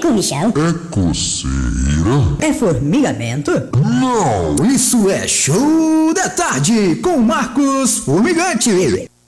comichão? É coceira? É formigamento? Não! Isso é Show da Tarde com Marcos Formigante.